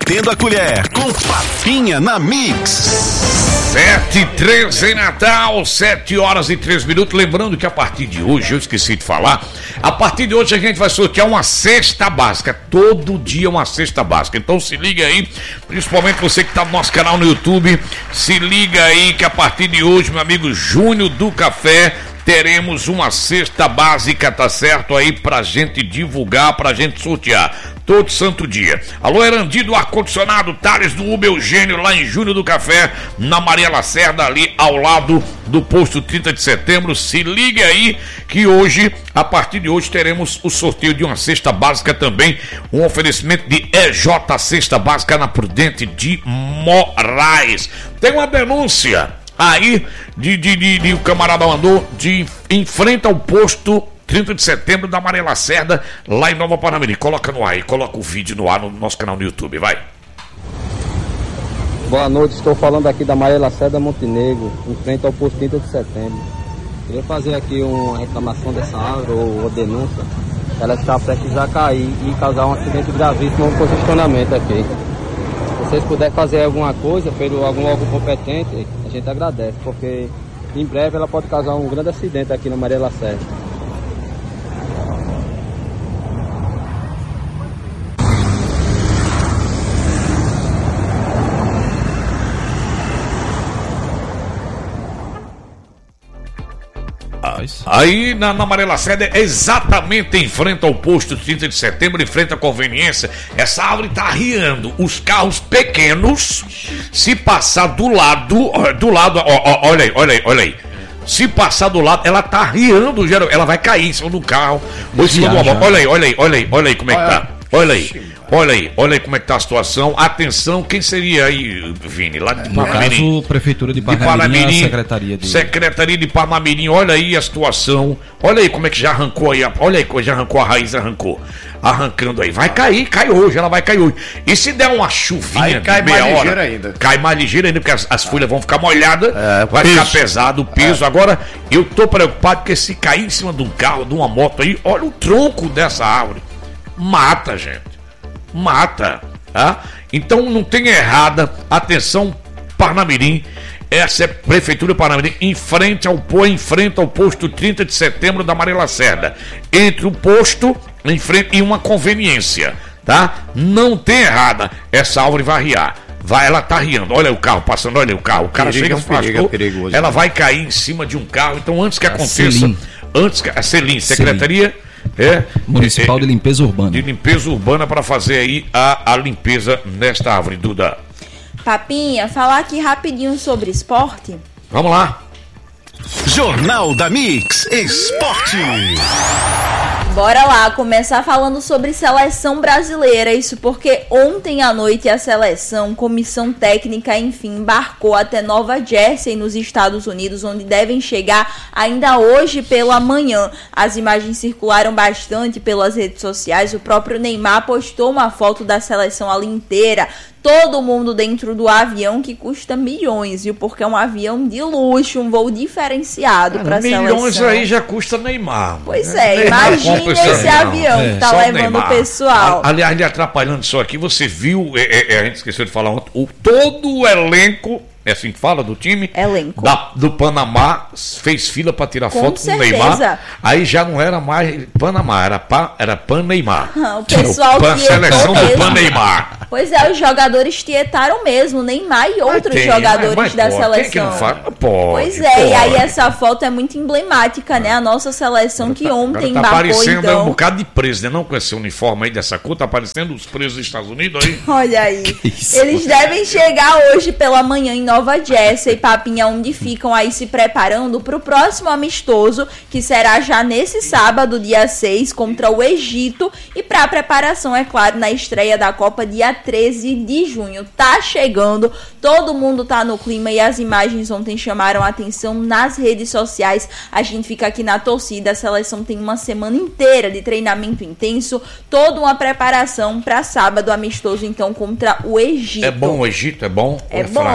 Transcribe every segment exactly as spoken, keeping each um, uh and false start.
Metendo a colher com Papinha na Mix. sete e treze em Natal, sete horas e três minutos. Lembrando que a partir de hoje, eu esqueci de falar, a partir de hoje a gente vai sortear uma cesta básica. Todo dia uma cesta básica. Então se liga aí, principalmente você que está no nosso canal no YouTube, se liga aí que a partir de hoje, meu amigo Júnior do Café, teremos uma cesta básica, tá certo? Aí pra gente divulgar, pra gente sortear. Todo santo dia. Alô, Erandi do Ar-Condicionado, Thales do Uber Eugênio, lá em Júnior do Café, na Maria Lacerda, ali ao lado do posto trinta de setembro. Se liga aí que hoje, a partir de hoje, teremos o sorteio de uma cesta básica também. Um oferecimento de E J Cesta Básica na Prudente de Moraes. Tem uma denúncia aí de, de, de, de o camarada mandou de em frente ao posto trinta de setembro da Maria Lacerda, lá em Nova Parnamirim. Coloca no ar aí, coloca o vídeo no ar no nosso canal no YouTube, vai. Boa noite, estou falando aqui da Maria Lacerda Montenegro, em frente ao posto trinta de setembro. Queria fazer aqui uma reclamação dessa árvore ou, ou denúncia. Ela está prestes a cair e causar um acidente gravíssimo no posicionamento aqui. Se vocês puderem fazer alguma coisa pelo algum órgão competente, a gente agradece, porque em breve ela pode causar um grande acidente aqui na Maria Lacerda. Aí na, na Maria Lacerda, exatamente em frente ao posto trinta de setembro, em frente à conveniência, essa árvore está arriando. Os carros pequenos, se passar do lado, do lado, ó, ó, olha aí, olha aí, olha aí. Se passar do lado, ela tá arriando, ela vai cair em cima do carro. Ou em cima do moto. Olha aí, olha aí, olha aí, olha aí como é que tá. Olha aí. Olha aí, olha aí como é que tá a situação. Atenção, quem seria aí, Vini? Lá de Parnamirim. No caso, Prefeitura de Parnamirim, Secretaria de... Secretaria de Parnamirim, olha aí a situação. Olha aí como é que já arrancou aí. Olha aí, já arrancou a raiz, arrancou. Arrancando aí. Vai cair, cai hoje, ela vai cair hoje. E se der uma chuvinha aí cai de meia mais hora, ligeiro ainda. Cai mais ligeiro ainda, porque as, as folhas vão ficar molhadas, é, vai peso. ficar pesado o peso. É. Agora, eu tô preocupado porque se cair em cima de um carro, de uma moto aí, olha o tronco dessa árvore. Mata, gente. Mata, tá? Então não tem errada. Atenção, Parnamirim. Essa é a Prefeitura de Parnamirim, em frente ao em frente ao posto trinta de setembro da Maria Lacerda. Entre o posto em frente e uma conveniência, tá? Não tem errada. Essa árvore vai arriar. Vai, ela tá riando. Olha o carro passando, olha o carro. O cara perigo, chega, é perigo, é perigoso, ela né? vai cair em cima de um carro. Então antes que a aconteça, Selim. antes que a Selim, Secretaria É, Municipal é, de Limpeza Urbana. De limpeza urbana para fazer aí a, a limpeza nesta árvore, Duda. Papinha, falar aqui rapidinho sobre esporte. Vamos lá. Jornal da Mix Esporte. Bora lá, começar falando sobre seleção brasileira, isso porque ontem à noite a seleção, comissão técnica, enfim, embarcou até Nova Jersey, nos Estados Unidos, onde devem chegar ainda hoje pela manhã. As imagens circularam bastante pelas redes sociais, o próprio Neymar postou uma foto da seleção ali inteira, todo mundo dentro do avião que custa milhões, viu? Porque é um avião de luxo, um voo diferenciado para a seleção. Milhões aí já custa Neymar. Pois é, imagine esse avião é. que tá Só levando o pessoal. Aliás, atrapalhando isso aqui, você viu, é, é, a gente esqueceu de falar ontem, o, todo o elenco, é assim que fala, do time? Elenco. Da, do Panamá, fez fila para tirar com foto certeza. com o Neymar. Aí já não era mais Panamá, era, pa, era Pan Neymar. Ah, o pessoal Pan, tietou seleção mesmo. do Pan Neymar. Pois é, os jogadores tietaram mesmo, Neymar e outros tem, jogadores mas, mas da pode, seleção. Quem que não faz? Pode, pois é, pode. E aí essa foto é muito emblemática, né? A nossa seleção que ontem tá embarcou, parecendo então... um bocado de preso, né? Não com esse uniforme aí dessa cor, tá parecendo os presos dos Estados Unidos aí. Olha aí, eles devem chegar hoje pela manhã em Nova Jersey, Papinha, onde ficam aí se preparando para o próximo amistoso, que será já nesse sábado, dia seis, contra o Egito, e para a preparação, é claro, na estreia da Copa, dia treze de junho. Tá chegando, todo mundo tá no clima e as imagens ontem chamaram a atenção nas redes sociais. A gente fica aqui na torcida, a seleção tem uma semana inteira de treinamento intenso, toda uma preparação para sábado amistoso, então, contra o Egito. É bom o Egito? É bom? É, é bom, fraco? eu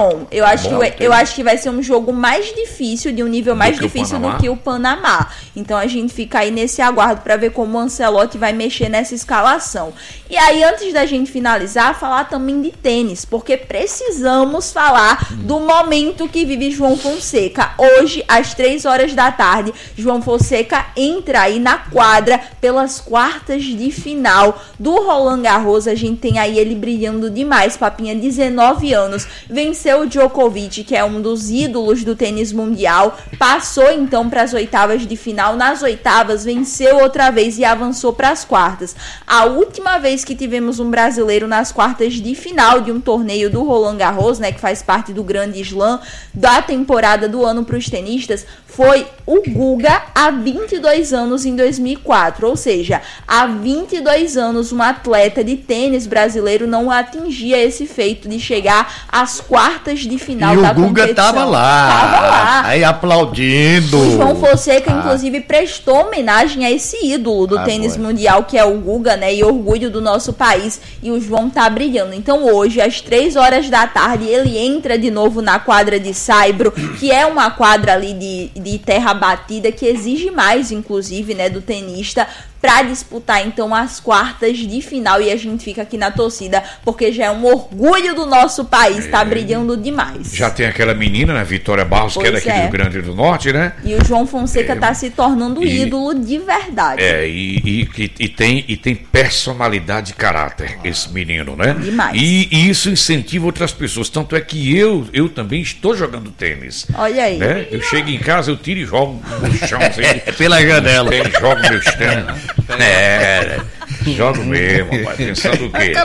acho, que, eu acho que vai ser um jogo mais difícil, de um nível mais do difícil do que o Panamá. Então a gente fica aí nesse aguardo para ver como o Ancelotti vai mexer nessa escalação. E aí, antes da gente finalizar, falar também de tênis, porque precisamos falar hum. do momento que vive João Fonseca. Hoje, às três horas da tarde, João Fonseca entra aí na quadra pelas quartas de final do Roland Garros. A gente tem aí ele brilhando demais, Papinha, dezenove anos, venceu o Djokovic, que é um dos ídolos do tênis mundial, passou então para as oitavas de final, nas oitavas venceu outra vez e avançou para as quartas. A última vez que tivemos um brasileiro nas quartas de final de um torneio do Roland Garros, né, que faz parte do Grande Slam da temporada do ano para os tenistas, foi o Guga há vinte e dois anos, em dois mil e quatro, ou seja, há vinte e dois anos um atleta de tênis brasileiro não atingia esse feito de chegar às quartas de final e da o Guga competição. Tava lá, tava lá, aí aplaudindo. O João Fonseca, ah. inclusive, prestou homenagem a esse ídolo do ah, tênis boa. mundial, que é o Guga, né, e orgulho do nosso país, e o João tá brilhando. Então hoje, às três horas da tarde, ele entra de novo na quadra de Saibro, que é uma quadra ali de, de terra batida, que exige mais, inclusive, né, do tenista, para disputar então as quartas de final, e a gente fica aqui na torcida, porque já é um orgulho do nosso país, tá é. brilhando demais. Já tem aquela menina, né, Vitória Barros, pois que é daqui é. do Rio Grande do Norte, né? E o João Fonseca é, tá se tornando e, ídolo de verdade. É, e, e, e, tem, e tem personalidade e caráter, esse menino, né? Demais. E, e isso incentiva outras pessoas, tanto é que eu, eu também estou jogando tênis. Olha aí. Né? Eu chego em casa, eu tiro e jogo no chão, assim, pela janela. Tênis, jogo meus tênis. É, jogo mesmo, rapaz, pensando o quê?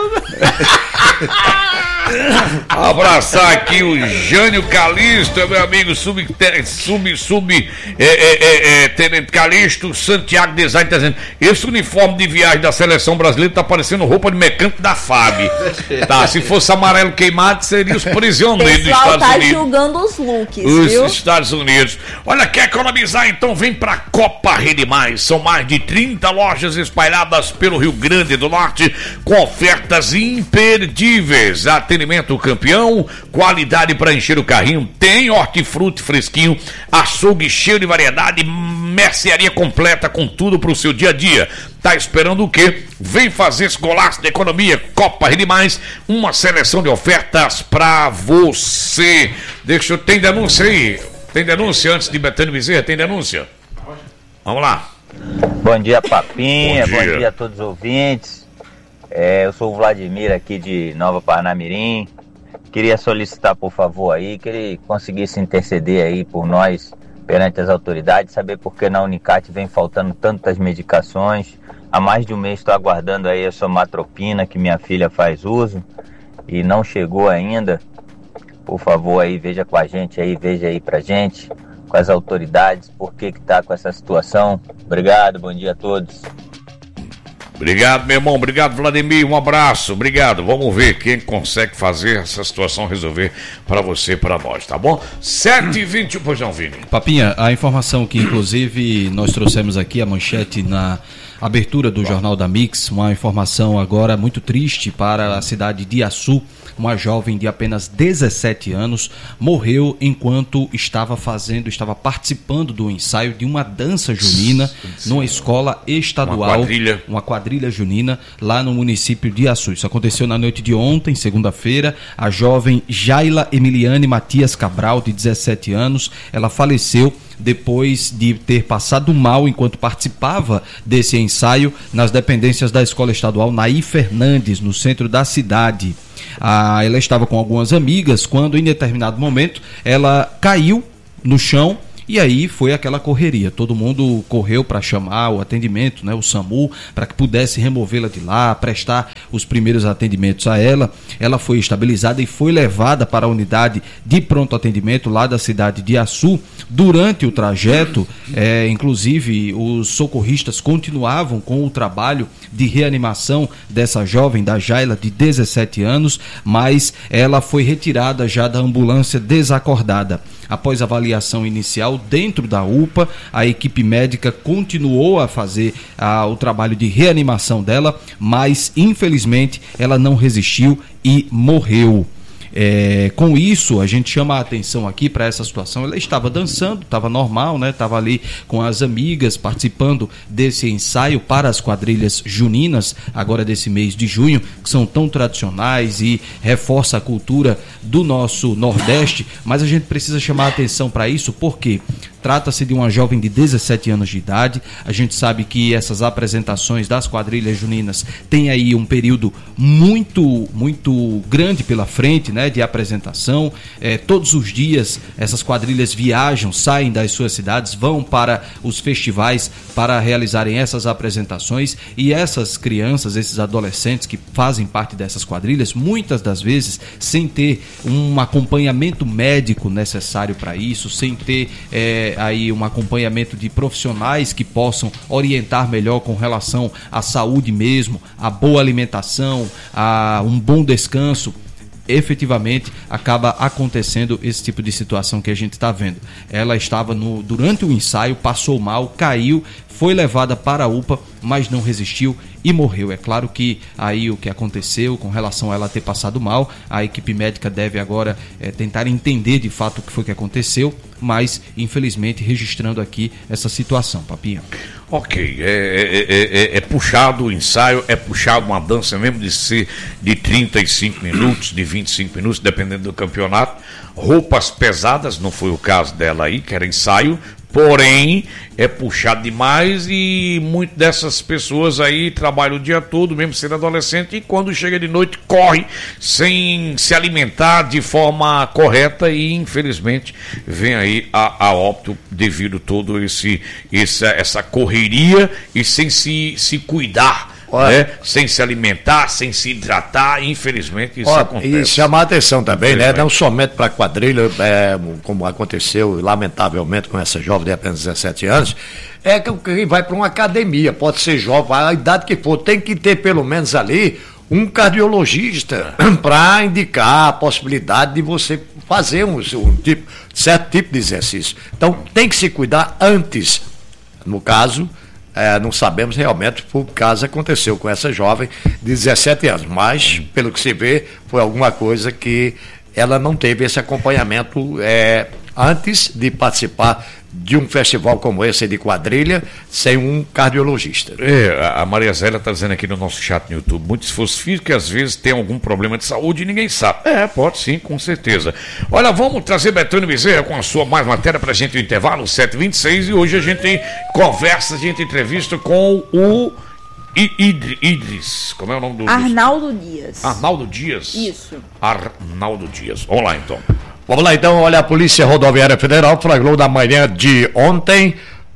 Abraçar aqui o Jânio Calixto, meu amigo, sub, sub, sub é, é, é, é, Tenente Calixto, Santiago Design, tá dizendo, esse uniforme de viagem da seleção brasileira tá parecendo roupa de mecânico da F A B. Tá, se fosse amarelo queimado, seria os prisioneiros dos Estados tá Unidos. Julgando os looks, os viu? Estados Unidos. Olha, quer economizar? Então vem pra Copa Rede Mais. São mais de trinta lojas espalhadas pelo Rio Grande do Norte, com ofertas imperdíveis. Atendimento campeão, qualidade para encher o carrinho, tem hortifruti fresquinho, açougue cheio de variedade, mercearia completa com tudo para o seu dia a dia. Tá esperando o quê? Vem fazer esse golaço de economia. Copa Rede Mais, uma seleção de ofertas para você. Deixa eu... Tem denúncia aí? Tem denúncia antes de Betânia Bezerra? Tem denúncia? Vamos lá. Bom dia, Papinha. Bom dia, Bom dia a todos os ouvintes. É, eu sou o Vladimir aqui de Nova Parnamirim. Queria solicitar, por favor, aí, que ele conseguisse interceder aí por nós perante as autoridades, saber por que na Unicat vem faltando tantas medicações. Há mais de um mês estou aguardando aí a somatropina, que minha filha faz uso, e não chegou ainda. Por favor, aí, veja com a gente aí, veja aí pra gente, com as autoridades, por que que tá com essa situação. Obrigado, bom dia a todos. Obrigado, meu irmão, obrigado, Vladimir, um abraço, obrigado. Vamos ver quem consegue fazer essa situação resolver para você e para nós, tá bom? sete e vinte, pois não, Vini. Papinha, a informação que inclusive nós trouxemos aqui, a manchete na abertura do Jornal da Mix, uma informação agora muito triste para a cidade de Açu. Uma jovem de apenas dezessete anos morreu enquanto estava fazendo, estava participando do ensaio de uma dança junina numa escola estadual, uma quadrilha, uma quadrilha junina lá no município de Açu. Isso aconteceu na noite de ontem, segunda-feira. A jovem Jaila Emiliane Matias Cabral, de dezessete anos, ela faleceu depois de ter passado mal enquanto participava desse ensaio nas dependências da escola estadual Naí Fernandes, no centro da cidade. Ah, ela estava com algumas amigas quando, em determinado momento, ela caiu no chão. E aí foi aquela correria, todo mundo correu para chamar o atendimento, né, o SAMU, para que pudesse removê-la de lá, prestar os primeiros atendimentos a ela. Ela foi estabilizada e foi levada para a unidade de pronto atendimento lá da cidade de Açu. Durante o trajeto, é, inclusive, os socorristas continuavam com o trabalho de reanimação dessa jovem, da Jaila, de dezessete anos, mas ela foi retirada já da ambulância desacordada. Após a avaliação inicial dentro da U P A, a equipe médica continuou a fazer ah, o trabalho de reanimação dela, mas infelizmente ela não resistiu e morreu. É, com isso, a gente chama a atenção aqui para essa situação. Ela estava dançando, estava normal, né? Estava ali com as amigas, participando desse ensaio para as quadrilhas juninas, agora desse mês de junho, que são tão tradicionais e reforça a cultura do nosso Nordeste, mas a gente precisa chamar a atenção para isso, porque trata-se de uma jovem de dezessete anos de idade. A gente sabe que essas apresentações das quadrilhas juninas têm aí um período muito, muito grande pela frente, né, de apresentação. É, todos os dias essas quadrilhas viajam, saem das suas cidades, vão para os festivais para realizarem essas apresentações, e essas crianças, esses adolescentes que fazem parte dessas quadrilhas, muitas das vezes sem ter um acompanhamento médico necessário para isso, sem ter é, aí um acompanhamento de profissionais que possam orientar melhor com relação à saúde mesmo, à boa alimentação, a um bom descanso, efetivamente acaba acontecendo esse tipo de situação que a gente está vendo. Ela estava no, durante o ensaio, passou mal, caiu, foi levada para a U P A, mas não resistiu e morreu. É claro que aí o que aconteceu com relação a ela ter passado mal, a equipe médica deve agora é, tentar entender de fato o que foi que aconteceu, mas infelizmente registrando aqui essa situação, Papinha. Ok, é, é, é, é puxado o ensaio, é puxado uma dança mesmo de ser de trinta e cinco minutos, de vinte e cinco minutos, dependendo do campeonato. Roupas pesadas, não foi o caso dela aí, que era ensaio, porém é puxado demais, e muitas dessas pessoas aí trabalham o dia todo, mesmo sendo adolescente, e quando chega de noite corre sem se alimentar de forma correta, e infelizmente vem aí a, a óbito devido todo esse essa, essa correria e sem se, se cuidar. Né? Sem se alimentar, sem se hidratar, infelizmente isso Ó, acontece. E chamar a atenção também, né? Não somente para a quadrilha, é, como aconteceu lamentavelmente com essa jovem de apenas dezessete anos, é que quem vai para uma academia, pode ser jovem, a idade que for, tem que ter pelo menos ali um cardiologista para indicar a possibilidade de você fazer um, um tipo, certo tipo de exercício. Então tem que se cuidar antes. No caso, É, não sabemos realmente o caso aconteceu com essa jovem de dezessete anos, mas pelo que se vê foi alguma coisa que ela não teve esse acompanhamento é, antes de participar de um festival como esse de quadrilha sem um cardiologista. É, a Maria Zélia está dizendo aqui no nosso chat no YouTube, muito esforço físico que às vezes tem algum problema de saúde e ninguém sabe. É, pode sim, com certeza. Olha, vamos trazer Betânia Bezerra com a sua mais matéria para a gente no intervalo, sete e vinte e seis, e hoje a gente tem conversa, a gente entrevista com o Idris, Idris, como é o nome do... Arnaldo Dias. Arnaldo Dias? Isso. Arnaldo Dias. Vamos lá então. Vamos lá então, olha, a Polícia Rodoviária Federal flagrou na manhã de ontem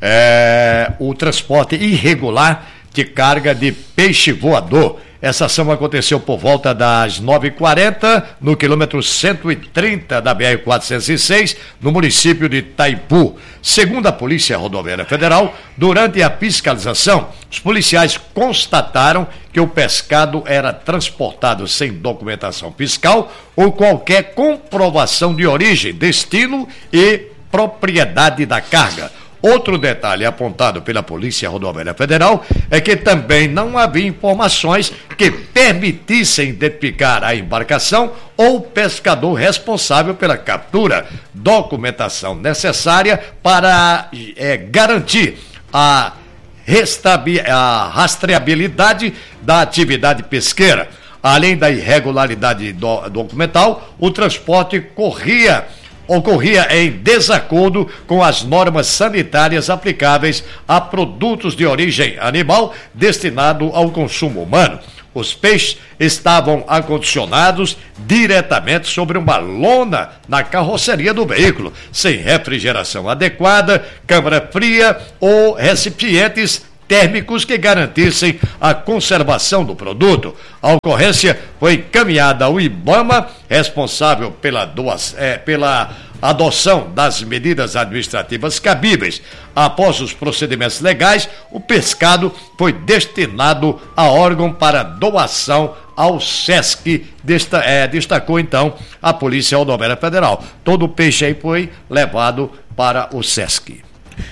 é, o transporte irregular de carga de peixe voador. Essa ação aconteceu por volta das nove e quarenta no quilômetro cento e trinta da B R quatrocentos e seis, no município de Itaipu. Segundo a Polícia Rodoviária Federal, durante a fiscalização, os policiais constataram que o pescado era transportado sem documentação fiscal ou qualquer comprovação de origem, destino e propriedade da carga. Outro detalhe apontado pela Polícia Rodoviária Federal é que também não havia informações que permitissem identificar a embarcação ou o pescador responsável pela captura, documentação necessária para é, garantir a, restabi- a rastreabilidade da atividade pesqueira. Além da irregularidade do- documental, o transporte corria ocorria em desacordo com as normas sanitárias aplicáveis a produtos de origem animal destinado ao consumo humano. Os peixes estavam acondicionados diretamente sobre uma lona na carroceria do veículo, sem refrigeração adequada, câmara fria ou recipientes térmicos que garantissem a conservação do produto. A ocorrência foi encaminhada ao IBAMA, responsável pela, doação, é, pela adoção das medidas administrativas cabíveis. Após os procedimentos legais, o pescado foi destinado a órgão para doação ao SESC, desta, é, destacou então a Polícia Rodoviária Federal. Todo o peixe aí foi levado para o SESC.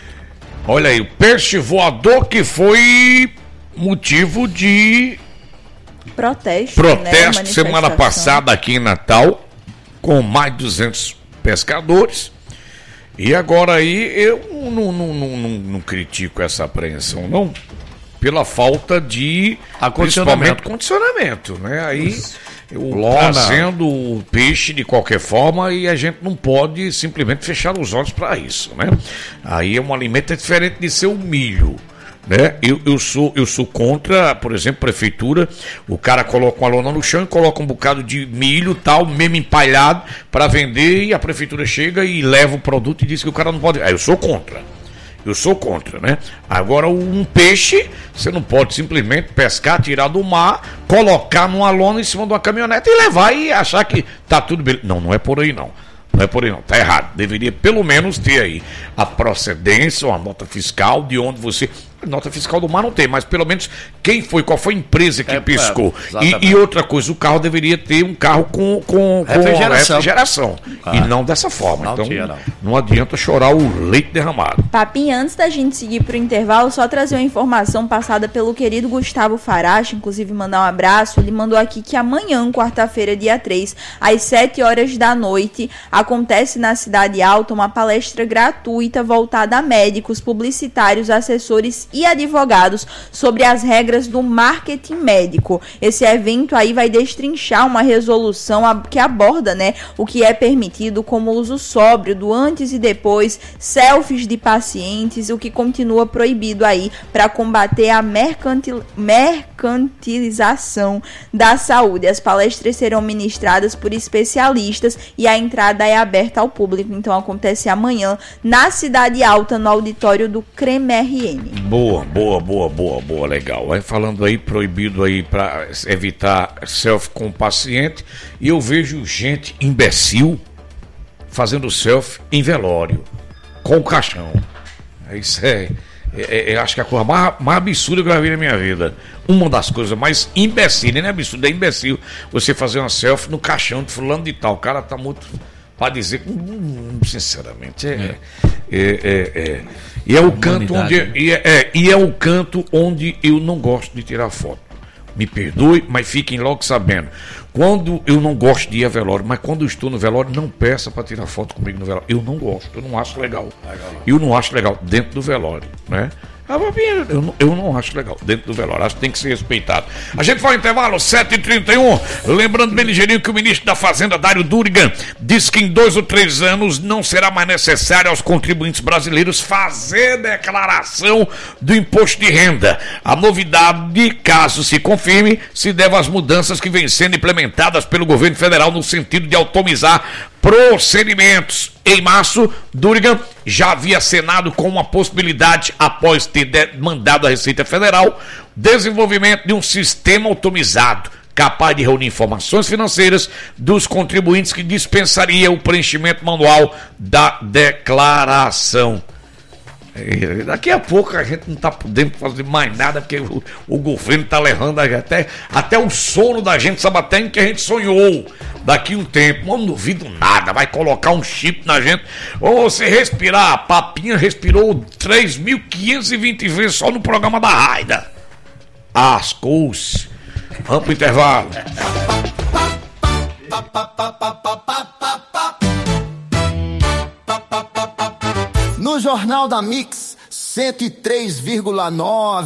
Olha aí, o peixe voador que foi motivo de protesto, protesto né? semana passada aqui em Natal. com mais de duzentos pescadores. E agora aí eu não, não, não, não, não critico essa apreensão, não, pela falta de principalmente condicionamento, né? Aí eu trazendo o peixe de qualquer forma e a gente não pode simplesmente fechar os olhos para isso, né? Aí é um alimento diferente de ser o milho. Né? Eu, eu, sou, eu sou contra, por exemplo, prefeitura, o cara coloca uma lona no chão e coloca um bocado de milho, tal, mesmo empalhado, para vender, e a prefeitura chega e leva o produto e diz que o cara não pode. Ah, eu sou contra. Eu sou contra, né? Agora, um peixe, você não pode simplesmente pescar, tirar do mar, colocar numa lona em cima de uma caminhonete e levar e achar que tá tudo bem. Não, não é por aí não. Não é por aí não, tá errado. Deveria pelo menos ter aí a procedência, uma nota fiscal de onde você... Nota fiscal do mar não tem, mas pelo menos quem foi, qual foi a empresa que é, pescou. É, e, e outra coisa, o carro deveria ter um carro com, com, com refrigeração, refrigeração ah, e não dessa forma. Não então tinha, não. não adianta chorar o leite derramado. Papinho, antes da gente seguir para o intervalo, só trazer uma informação passada pelo querido Gustavo Farache, inclusive mandar um abraço. Ele mandou aqui que amanhã, quarta-feira, dia três, às sete horas da noite, acontece na Cidade Alta uma palestra gratuita voltada a médicos, publicitários, assessores e advogados sobre as regras do marketing médico. Esse evento aí vai destrinchar uma resolução que aborda, né, o que é permitido como uso sóbrio do antes e depois, selfies de pacientes, o que continua proibido aí para combater a mercantil, mercantilização da saúde. As palestras serão ministradas por especialistas e a entrada é aberta ao público. Então acontece amanhã na Cidade Alta, no auditório do CREM-R N. Boa, boa, boa, boa, boa, legal. Aí falando aí, proibido aí para evitar selfie com o paciente, e eu vejo gente imbecil fazendo selfie em velório, com o caixão. Isso é, é, é acho que é a coisa mais, mais absurda que eu já vi na minha vida. Uma das coisas mais imbecil, nem é absurdo, é imbecil você fazer uma selfie no caixão de fulano de tal. O cara tá muito, para dizer, hum, sinceramente, é... é. é, é, é. E é o canto onde e é, é, e é o canto onde eu não gosto de tirar foto. Me perdoe, mas fiquem logo sabendo. Quando eu não gosto de ir a velório, mas quando eu estou no velório, não peça para tirar foto comigo no velório. Eu não gosto, eu não acho legal. Eu não acho legal dentro do velório, né? Eu não, eu não acho legal dentro do velório, acho que tem que ser respeitado. A gente vai ao intervalo, sete e trinta e um. Lembrando bem ligeirinho que o ministro da Fazenda, Dário Durigan, diz que em dois ou três anos não será mais necessário aos contribuintes brasileiros fazer declaração do imposto de renda. A novidade, caso se confirme, se deve às mudanças que vêm sendo implementadas pelo governo federal no sentido de autonomizar procedimentos. Em março, Durigan já havia acenado com uma possibilidade, após ter mandado à Receita Federal, desenvolvimento de um sistema autonomizado, capaz de reunir informações financeiras dos contribuintes que dispensaria o preenchimento manual da declaração. Daqui a pouco a gente não está podendo fazer mais nada, porque o, o governo está levando até, até o sono da gente, sabe até em que a gente sonhou daqui a um tempo. Eu não duvido nada, vai colocar um chip na gente. Ou você respirar, a Papinha respirou três mil quinhentas e vinte vezes só no programa da Raida. Ascou-se. Vamos pro intervalo. No Jornal da Mix cento e três vírgula nove.